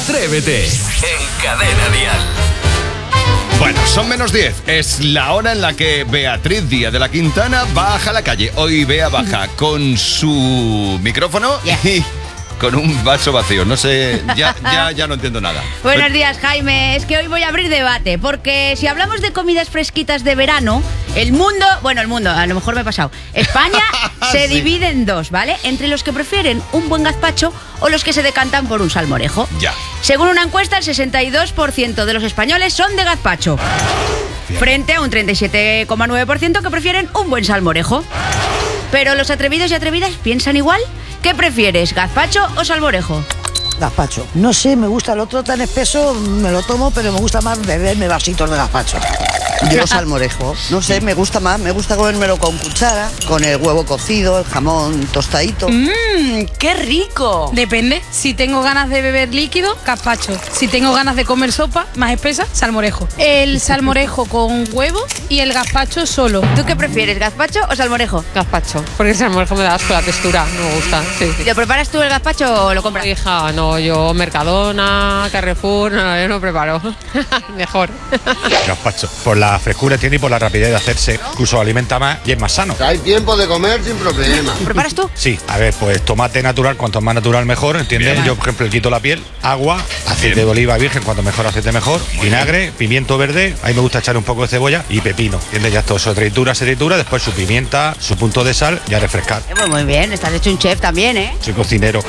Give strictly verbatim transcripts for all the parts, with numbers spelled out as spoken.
Atrévete en Cadena Dial. Bueno, son menos diez. Es la hora en la que Beatriz Díaz de la Quintana baja a la calle. Hoy Bea baja con su micrófono Yeah. y con un vaso vacío. No sé, ya, ya, ya no entiendo nada. Buenos días, Jaime. Es que hoy voy a abrir debate, porque si hablamos de comidas fresquitas de verano, el mundo, bueno, el mundo, a lo mejor me he pasado, España se Sí. divide en dos, ¿vale? Entre los que prefieren un buen gazpacho o los que se decantan por un salmorejo. Ya. Según una encuesta, el sesenta y dos por ciento de los españoles son de gazpacho, frente a un treinta y siete coma nueve por ciento que prefieren un buen salmorejo. Pero los atrevidos y atrevidas piensan igual. ¿Qué prefieres, gazpacho o salmorejo? Gazpacho. No sé, me gusta el otro tan espeso, me lo tomo, pero me gusta más beberme vasitos de gazpacho. Yo salmorejo. No sé, me gusta más, me gusta comérmelo con cuchara, con el huevo cocido, el jamón tostadito. Mmm, qué rico. Depende. Si tengo ganas de beber líquido, gazpacho. Si tengo ganas de comer sopa más espesa, salmorejo. El salmorejo con huevo y el gazpacho solo. ¿Tú qué prefieres, gazpacho o salmorejo? Gazpacho, porque el salmorejo me da asco la textura, no me gusta. Sí, sí. ¿Lo preparas tú el gazpacho o lo compras? Hija, no, yo Mercadona, Carrefour, no, yo no preparo. Mejor. Gazpacho, por la frescura tiene y por la rapidez de hacerse, incluso alimenta más y es más sano. Hay tiempo de comer sin problema. ¿Lo preparas tú? Sí, a ver, pues tomate natural, cuanto más natural mejor, ¿entiendes? Bien. Yo, por ejemplo, le quito la piel, agua, aceite Bien. de oliva virgen, cuanto mejor aceite mejor, vinagre, pimiento verde, ahí me gusta echar un poco de cebolla y pepino, ¿entiendes? Ya todo eso, tritura, se tritura, después su pimienta, su punto de sal y a refrescar. Eh, pues muy bien, estás hecho un chef también, ¿eh? Soy cocinero.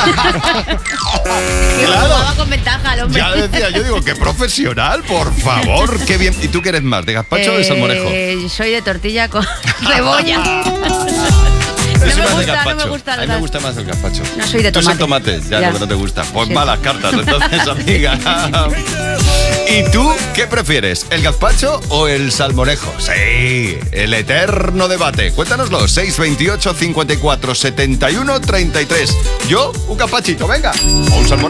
Claro. Va con ventaja el hombre. Ya decía, yo digo, qué profesional, por favor. Qué bien. ¿Y tú qué eres más, de gazpacho o de salmorejo? Eh, soy de tortilla con cebolla. Yo No soy me más de gusta, no gazpacho. me gusta A mí nada. me gusta más el gazpacho. No soy de Tú tomate. soy tomate, ya, Ya. lo que no te gusta. Pues Sí. malas cartas, entonces, amiga. ¿Y tú qué prefieres, el gazpacho o el salmorejo? Sí, el eterno debate. Cuéntanoslo, seis veintiocho, cincuenta y cuatro, setenta y uno, treinta y tres. Yo, un gazpachito, venga. O un salmorejo.